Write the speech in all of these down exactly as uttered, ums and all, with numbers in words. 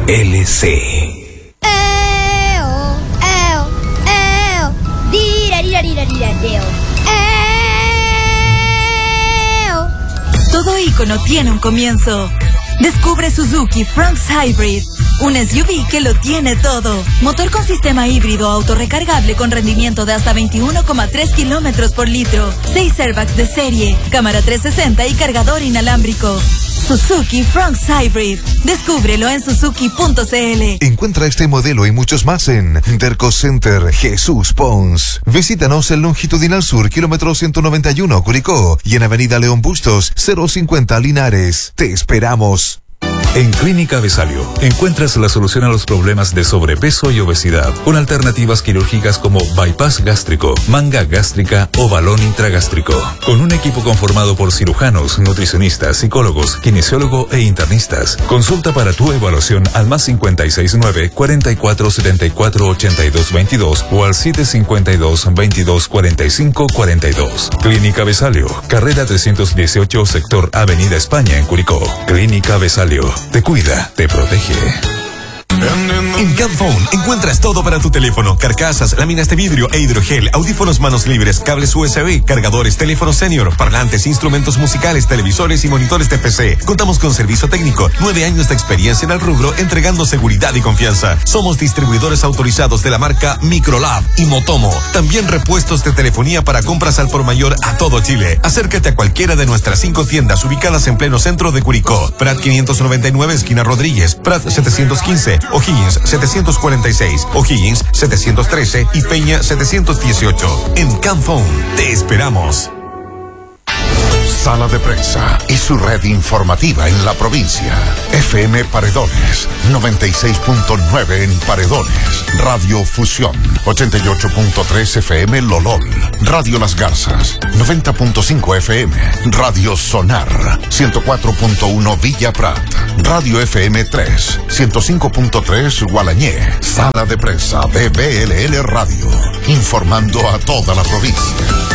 L C. Todo ícono tiene un comienzo. Descubre Suzuki Fronx Hybrid, un S U V que lo tiene todo. Motor con sistema híbrido autorrecargable con rendimiento de hasta veintiuno coma tres kilómetros por litro, seis airbags de serie, cámara trescientos sesenta y cargador inalámbrico. Suzuki Fronx Hybrid. Descúbrelo en suzuki punto c l. Encuentra este modelo y muchos más en Derco Center Jesús Pons. Visítanos en Longitudinal Sur, kilómetro ciento noventa y uno, Curicó, y en Avenida León Bustos, cero cincuenta, Linares. Te esperamos. En Clínica Besalio encuentras la solución a los problemas de sobrepeso y obesidad con alternativas quirúrgicas como bypass gástrico, manga gástrica o balón intragástrico. Con un equipo conformado por cirujanos, nutricionistas, psicólogos, kinesiólogo e internistas. Consulta para tu evaluación al más cincuenta y seis nueve, cuarenta y cuatro setenta y cuatro ochenta y dos veintidós o al siete cincuenta y dos, veintidós cuarenta y cinco cuarenta y dos. Clínica Besalio, carrera trescientos dieciocho, sector Avenida España en Curicó. Clínica Besalio. Te cuida, te protege. En Camphone encuentras todo para tu teléfono: carcasas, láminas de vidrio e hidrogel, audífonos manos libres, cables U S B, cargadores, teléfonos senior, parlantes, instrumentos musicales, televisores y monitores de P C. Contamos con servicio técnico, nueve años de experiencia en el rubro, entregando seguridad y confianza. Somos distribuidores autorizados de la marca Microlab y Motomo. También repuestos de telefonía para compras al por mayor a todo Chile. Acércate a cualquiera de nuestras cinco tiendas ubicadas en pleno centro de Curicó: Prat quinientos noventa y nueve, esquina Rodríguez; Prat setecientos quince, O'Higgins setecientos cuarenta y seis, O'Higgins setecientos trece y Peña setecientos dieciocho. En Camphone te esperamos. Sala de Prensa y su red informativa en la provincia. F M Paredones, noventa y seis punto nueve en Paredones. Radio Fusión, ochenta y ocho punto tres F M Lolol. Radio Las Garzas, noventa punto cinco F M. Radio Sonar, ciento cuatro punto uno Villa Prat. Radio F M tres, ciento cinco punto tres Gualañé. Sala de Prensa de B L L Radio, informando a toda la provincia.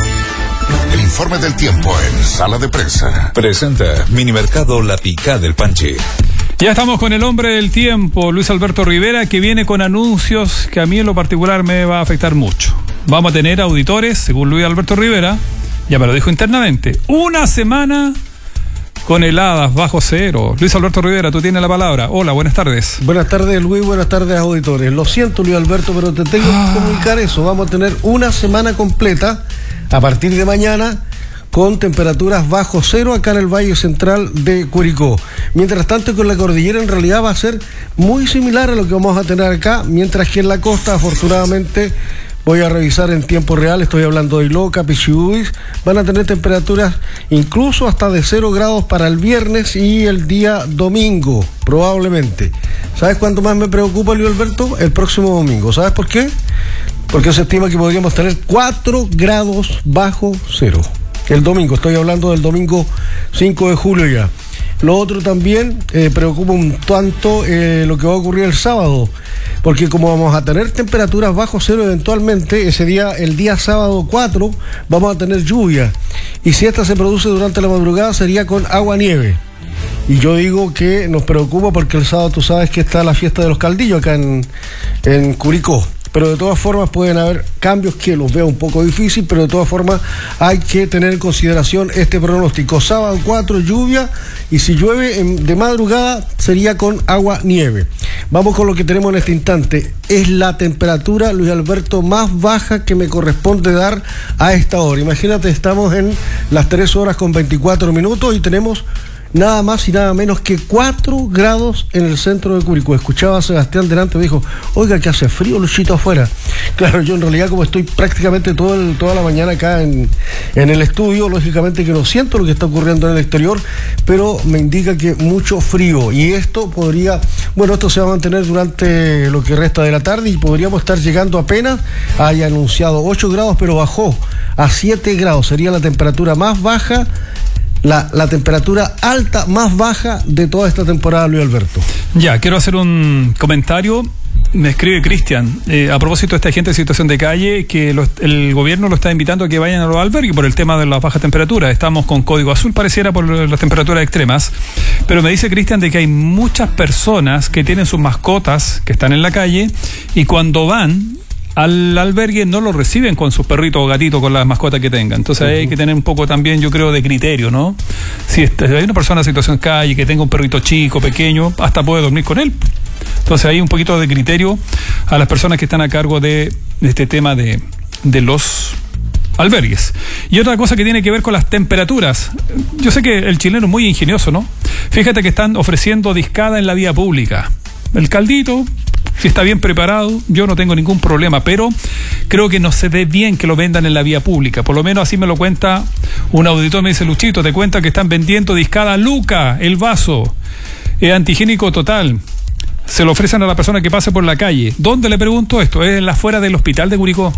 El informe del tiempo en Sala de Prensa. Presenta Minimercado La Picá del Panche. Ya estamos con el hombre del tiempo, Luis Alberto Rivera, que viene con anuncios que a mí en lo particular me va a afectar mucho. Vamos a tener auditores, según Luis Alberto Rivera, ya me lo dijo internamente, una semana con heladas bajo cero. Luis Alberto Rivera, tú tienes la palabra. Hola, buenas tardes. Buenas tardes, Luis, buenas tardes, auditores. Lo siento, Luis Alberto, pero te tengo ah. que comunicar eso. Vamos a tener una semana completa a partir de mañana con temperaturas bajo cero acá en el Valle Central de Curicó. Mientras tanto, con la cordillera en realidad va a ser muy similar a lo que vamos a tener acá, mientras que en la costa, afortunadamente, voy a revisar en tiempo real, estoy hablando de Iloca, Pichiuis, van a tener temperaturas incluso hasta de cero grados para el viernes y el día domingo, probablemente. ¿Sabes cuánto más me preocupa, Luis Alberto? El próximo domingo. ¿Sabes por qué? Porque se estima que podríamos tener cuatro grados bajo cero. El domingo, estoy hablando del domingo cinco de julio ya. Lo otro también eh, preocupa un tanto eh, lo que va a ocurrir el sábado, porque como vamos a tener temperaturas bajo cero eventualmente, ese día, el día sábado cuatro, vamos a tener lluvia. Y si esta se produce durante la madrugada, sería con agua-nieve. Y yo digo que nos preocupa porque el sábado tú sabes que está la fiesta de los caldillos acá en, en Curicó. Pero de todas formas pueden haber cambios que los veo un poco difícil, pero de todas formas hay que tener en consideración este pronóstico. Sábado cuatro, lluvia, y si llueve en, de madrugada sería con agua nieve. Vamos con lo que tenemos en este instante. Es la temperatura, Luis Alberto, más baja que me corresponde dar a esta hora. Imagínate, estamos en las tres horas con veinticuatro minutos y tenemos nada más y nada menos que cuatro grados en el centro de Curicó. Escuchaba a Sebastián delante, me dijo, oiga, que hace frío, Luchito, afuera. Claro, yo en realidad, como estoy prácticamente todo el, toda la mañana acá en, en el estudio, lógicamente que no siento lo que está ocurriendo en el exterior, pero me indica que mucho frío. Y esto podría, bueno, esto se va a mantener durante lo que resta de la tarde y podríamos estar llegando apenas, haya anunciado ocho grados, pero bajó a siete grados. Sería la temperatura más baja, La, la temperatura alta más baja de toda esta temporada, Luis Alberto. Ya, quiero hacer un comentario me escribe Cristian, eh, a propósito de esta gente en situación de calle, que los, el gobierno lo está invitando a que vayan a los albergues por el tema de las bajas temperaturas. Estamos con código azul, pareciera, por las temperaturas extremas. Pero me dice Cristian de que hay muchas personas que tienen sus mascotas, que están en la calle, y cuando van al albergue no lo reciben con sus perritos o gatitos, con las mascotas que tengan. Entonces uh-huh. hay que tener un poco también, yo creo, de criterio, ¿no? Si hay una persona en situación de calle que tenga un perrito chico, pequeño, hasta puede dormir con él. Entonces hay un poquito de criterio a las personas que están a cargo de, de este tema de, de los albergues. Y otra cosa que tiene que ver con las temperaturas. Yo sé que el chileno es muy ingenioso, ¿no? Fíjate que están ofreciendo discada en la vía pública. El caldito, si está bien preparado, yo no tengo ningún problema, pero creo que no se ve bien que lo vendan en la vía pública. Por lo menos así me lo cuenta un auditor, me dice: Luchito, te cuenta que están vendiendo discada Luca, el vaso, es antihigiénico total. Se lo ofrecen a la persona que pase por la calle. ¿Dónde le pregunto esto? Es en la afuera del hospital de Curicó.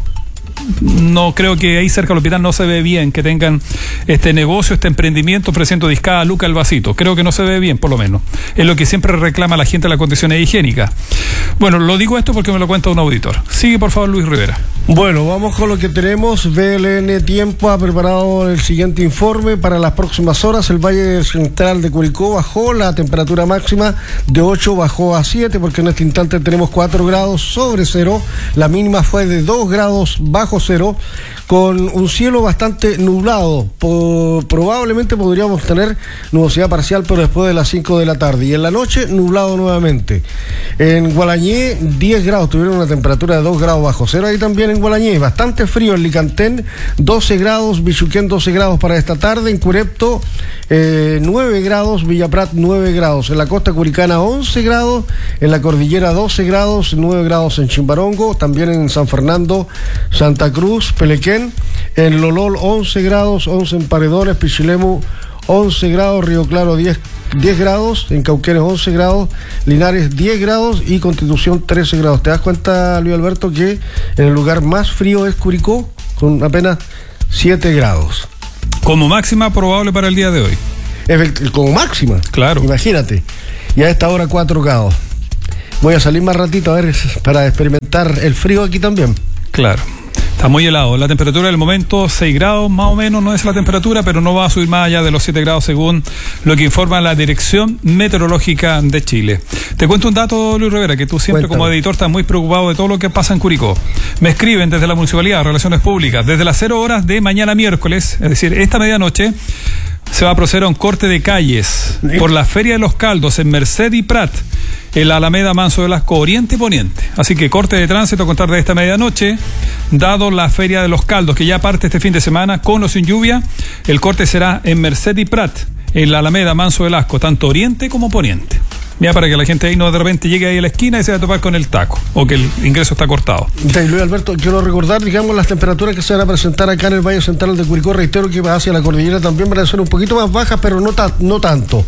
No creo que ahí cerca del hospital no se ve bien que tengan este negocio, este emprendimiento ofreciendo discada Luca el vasito. Creo que no se ve bien, por lo menos. Es lo que siempre reclama la gente en las condiciones higiénicas. Bueno, lo digo esto porque me lo cuenta un auditor. Sigue, por favor, Luis Rivera. Bueno, vamos con lo que tenemos. B L N Tiempo ha preparado el siguiente informe para las próximas horas. El Valle Central de Curicó bajó la temperatura máxima de ocho, bajó a siete, porque en este instante tenemos cuatro grados sobre cero. La mínima fue de dos grados bajo cero, con un cielo bastante nublado. Po- probablemente podríamos tener nubosidad parcial, pero después de las cinco de la tarde. Y en la noche, nublado nuevamente. En Gualañé, diez grados, tuvieron una temperatura de dos grados bajo cero. Ahí también en Gualañé, bastante frío. En Licantén, doce grados, Bichuquén, doce grados para esta tarde. En Curepto, eh, nueve grados, Villaprat, nueve grados. En la costa curicana, once grados. En la cordillera, doce grados, nueve grados en Chimbarongo. También en San Fernando, Santa Cruz, Pelequén. En Lolol, once grados, once en Paredones, Pichilemu, once grados, Río Claro, diez grados, en Cauquenes once grados, Linares diez grados y Constitución trece grados. ¿Te das cuenta, Luis Alberto, que en el lugar más frío es Curicó, con apenas siete grados? Como máxima probable para el día de hoy. Efect- como máxima. Claro. Imagínate. Y a esta hora cuatro grados. Voy a salir más ratito a ver para experimentar el frío aquí también. Claro. Está muy helado. La temperatura del momento, seis grados más o menos, no es la temperatura, pero no va a subir más allá de los siete grados según lo que informa la Dirección Meteorológica de Chile. Te cuento un dato, Luis Rivera, que tú siempre Cuéntame. Como editor estás muy preocupado de todo lo que pasa en Curicó. Me escriben desde la Municipalidad de Relaciones Públicas, desde las cero horas de mañana miércoles, es decir, esta medianoche, se va a proceder a un corte de calles ¿Sí? por la Feria de los Caldos en Merced y Prat, en la Alameda Manso de Velasco, Oriente y Poniente. Así que corte de tránsito a contar de esta medianoche, dado la Feria de los Caldos, que ya parte este fin de semana, con o sin lluvia. El corte será en Merced y Prat, en la Alameda Manso de Velasco, tanto Oriente como Poniente. Mira, para que la gente ahí no de repente llegue ahí a la esquina y se va a topar con el taco, o que el ingreso está cortado. Luis Alberto, quiero recordar, digamos, las temperaturas que se van a presentar acá en el Valle Central de Curicó. Reitero que hacia la cordillera también van a ser un poquito más bajas, pero no, ta- no tanto.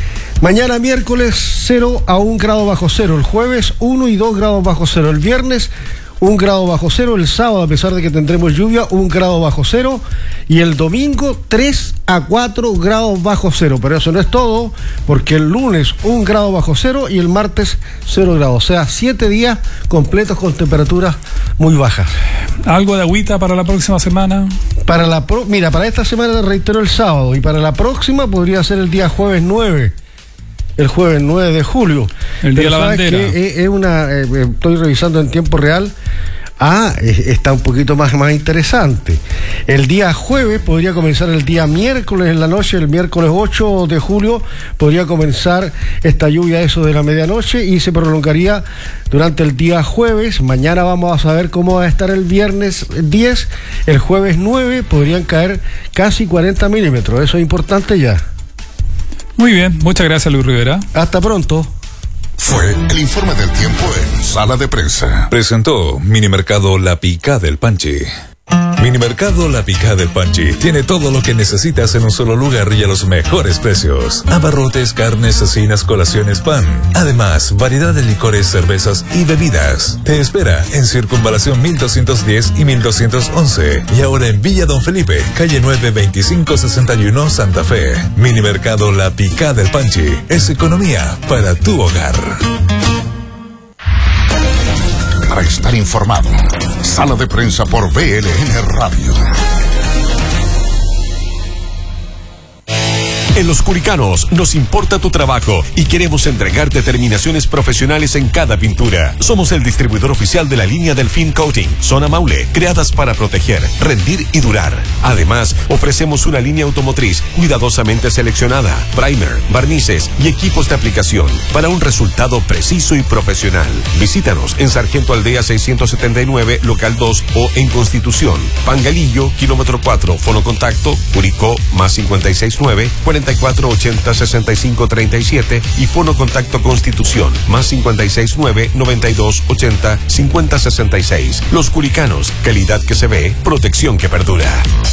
Mañana miércoles cero a un grado bajo cero, el jueves uno y dos grados bajo cero, el viernes un grado bajo cero, el sábado, a pesar de que tendremos lluvia, un grado bajo cero, y el domingo tres a cuatro grados bajo cero. Pero eso no es todo, porque el lunes un grado bajo cero y el martes cero grados, o sea, siete días completos con temperaturas muy bajas. ¿Algo de agüita para la próxima semana? Para la pro- Mira, para esta semana reitero el sábado, y para la próxima podría ser el día jueves nueve. El jueves nueve de julio. El día de la bandera. Es, es una, eh, estoy revisando en tiempo real. Ah, está un poquito más, más interesante. El día jueves podría comenzar el día miércoles en la noche, el miércoles ocho de julio podría comenzar esta lluvia, eso de la medianoche, y se prolongaría durante el día jueves. Mañana vamos a saber cómo va a estar el viernes diez. El jueves nueve podrían caer casi cuarenta milímetros. Eso es importante ya. Muy bien, muchas gracias, Luis Rivera. Hasta pronto. Fue el informe del tiempo en Sala de Prensa. Presentó Minimercado La Picá del Panchi. Minimercado La Picá del Panchi tiene todo lo que necesitas en un solo lugar y a los mejores precios. Abarrotes, carnes, cecinas, colaciones, pan. Además, variedad de licores, cervezas y bebidas. Te espera en Circunvalación mil doscientos diez y mil doscientos once. Y ahora en Villa Don Felipe, calle nueve veinticinco sesenta y uno, Santa Fe. Minimercado La Picá del Panchi es economía para tu hogar. para estar informado. Sala de prensa por V L N Radio. En Los Curicanos nos importa tu trabajo y queremos entregarte terminaciones profesionales en cada pintura. Somos el distribuidor oficial de la línea Delfín Coating, Zona Maule, creadas para proteger, rendir y durar. Además, ofrecemos una línea automotriz cuidadosamente seleccionada, primer, barnices y equipos de aplicación para un resultado preciso y profesional. Visítanos en Sargento Aldea seiscientos setenta y nueve, local dos o en Constitución, Pangalillo, kilómetro cuatro, fono contacto, Curicó, más cincuenta y seis nueve, cuarenta y cuatro ochenta sesenta y cinco treinta y siete y fono contacto Constitución, más cincuenta y seis nueve noventa y dos ochenta cincuenta sesenta y seis. Los Curicanos, calidad que se ve, protección que perdura.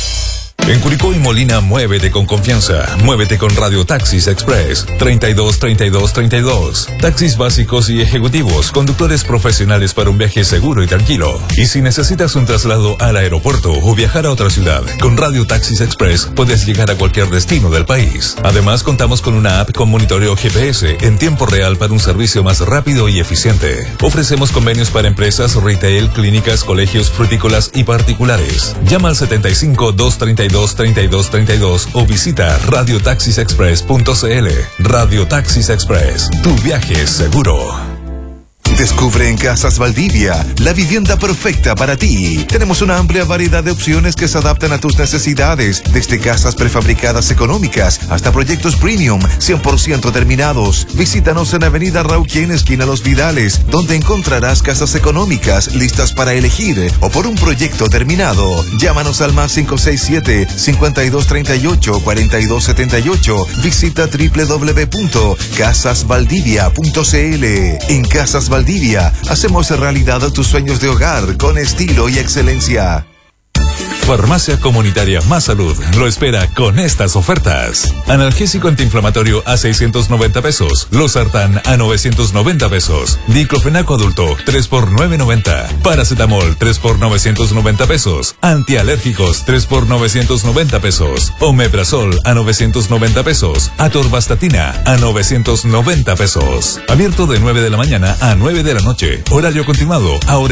En Curicó y Molina, muévete con confianza. Muévete con Radio Taxis Express. treinta y dos, treinta y dos, treinta y dos. Taxis básicos y ejecutivos. Conductores profesionales para un viaje seguro y tranquilo. Y si necesitas un traslado al aeropuerto o viajar a otra ciudad, con Radio Taxis Express puedes llegar a cualquier destino del país. Además, contamos con una app con monitoreo G P S en tiempo real para un servicio más rápido y eficiente. Ofrecemos convenios para empresas, retail, clínicas, colegios, frutícolas y particulares. Llama al setenta y cinco, doscientos treinta y dos, treinta y dos treinta y dos o visita radio taxis express punto c l. Radio Taxis Express, tu viaje es seguro. Descubre en Casas Valdivia la vivienda perfecta para ti. Tenemos una amplia variedad de opciones que se adaptan a tus necesidades, desde casas prefabricadas económicas hasta proyectos premium cien por ciento terminados. Visítanos en Avenida Rauquien, esquina Los Vidales, donde encontrarás casas económicas listas para elegir o por un proyecto terminado. Llámanos al más cinco seis siete, cincuenta y dos treinta y ocho, cuarenta y dos setenta y ocho. Visita doble u doble u doble u punto casas valdivia punto c l. En Casas Valdivia hacemos realidad tus sueños de hogar con estilo y excelencia. Farmacia Comunitaria Más Salud lo espera con estas ofertas. Analgésico antiinflamatorio a seiscientos noventa pesos. Losartán a novecientos noventa pesos. Diclofenaco adulto tres por novecientos noventa. Paracetamol tres por novecientos noventa pesos. Antialérgicos tres por novecientos noventa pesos. Omeprazol a novecientos noventa pesos. Atorvastatina a novecientos noventa pesos. Abierto de nueve de la mañana a nueve de la noche. Horario continuado. Ahora